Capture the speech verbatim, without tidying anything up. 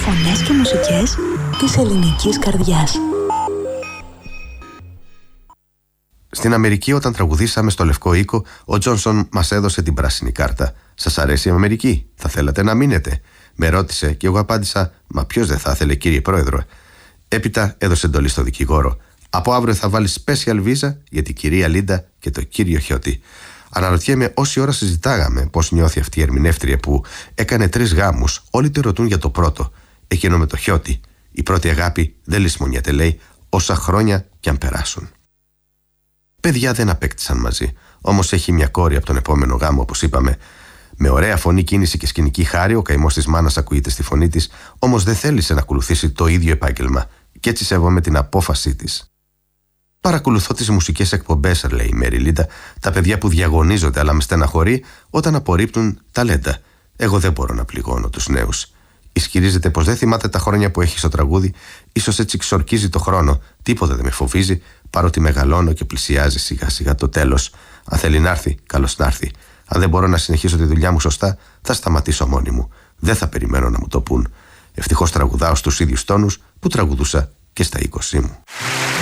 Φωνές και μουσικές της ελληνικής καρδιάς. Στην Αμερική, όταν τραγουδήσαμε στο Λευκό Οίκο, ο Τζόνσον μας έδωσε την πράσινη κάρτα. «Σας αρέσει η Αμερική? Θα θέλατε να μείνετε?» Με ρώτησε και εγώ απάντησα: «Μα ποιος δεν θα ήθελε, κύριε Πρόεδρο?» Έπειτα έδωσε εντολή στο δικηγόρο: «Από αύριο θα βάλει special visa για την κυρία Λίντα και το κύριο Χιώτη». Αναρωτιέμαι όση ώρα συζητάγαμε πώς νιώθει αυτή η ερμηνεύτρια που έκανε τρεις γάμους. Όλοι τη ρωτούν για το πρώτο. Εκείνο με το Χιώτη. Η πρώτη αγάπη δεν λησμονιέται, λέει, όσα χρόνια κι αν περάσουν. Παιδιά δεν απέκτησαν μαζί. Όμως έχει μια κόρη από τον επόμενο γάμο, όπως είπαμε. Με ωραία φωνή, κίνηση και σκηνική χάρη, ο καημός της μάνας ακούγεται στη φωνή της, όμως δεν θέλησε να ακολουθήσει το ίδιο επάγγελμα. Κι έτσι σέβομαι την απόφασή της. Παρακολουθώ τις μουσικές εκπομπές, λέει η Μέρι Λίντα, τα παιδιά που διαγωνίζονται, αλλά με στεναχωρεί όταν απορρίπτουν ταλέντα. Εγώ δεν μπορώ να πληγώνω τους νέους. Ισχυρίζεται πως δεν θυμάται τα χρόνια που έχει στο τραγούδι, ίσως έτσι ξορκίζει το χρόνο. Τίποτα δεν με φοβίζει, παρότι μεγαλώνω και πλησιάζει σιγά σιγά το τέλος. Αν θέλει να έρθει, καλώς να έρθει. Αν δεν μπορώ να συνεχίσω τη δουλειά μου σωστά, θα σταματήσω μόνη μου. Δεν θα περιμένω να μου το πούν. Ευτυχώς τραγουδάω στους ίδιους τόνους που τραγουδούσα και στα είκοσι μου.